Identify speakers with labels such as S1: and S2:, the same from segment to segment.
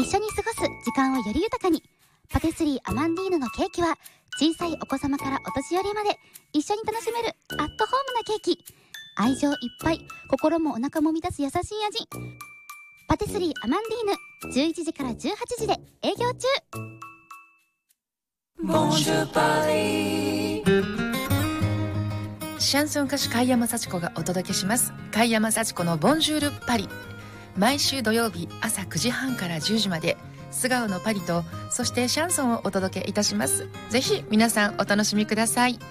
S1: 一緒に過ごす時間をより豊かに。パティスリーアマンディーヌのケーキは小さいお子様からお年寄りまで一緒に楽しめるアットホームなケーキ。愛情いっぱい、心もお腹も満たす優しい味。パティスリーアマンディーヌ、11時から18時で営業中。
S2: ボンジューパリシャンソン歌手貝山幸子がお届けします。貝山幸子のボンジュールパリ。毎週土曜日朝9時半から10時まで素顔のパリと、そしてシャンソンをお届けいたします。ぜひ皆さんお楽しみください。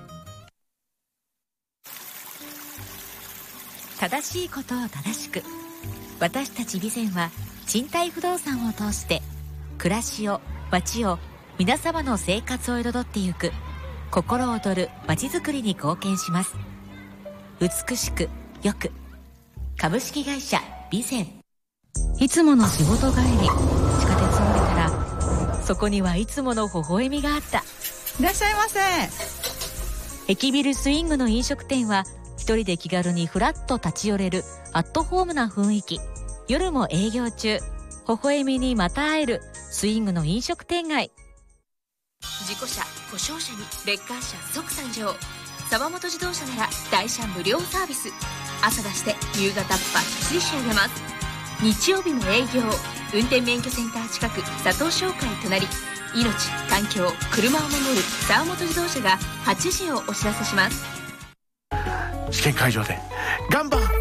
S3: 正しいことを正しく、私たち備前は賃貸不動産を通して暮らしを、街を、皆様の生活を彩ってゆく心躍る街づくりに貢献します。美しくよく、株式会社備前。いつもの仕事帰り、地下鉄を降りたらそこにはいつもの微笑みがあった。
S4: いらっしゃいませ。
S3: 駅ビルスイングの飲食店は一人で気軽にフラッと立ち寄れるアットホームな雰囲気。夜も営業中。微笑みにまた会えるスイングの飲食店街。
S5: 事故車、故障車にレッカー車即参上。沢本自動車なら台車無料サービス。朝出して夕方バッチリ仕上げます。日曜日も営業。運転免許センター近く、佐藤商会隣。命、環境、車を守る沢本自動車が8時をお知らせします。
S6: 試験会場でガンバ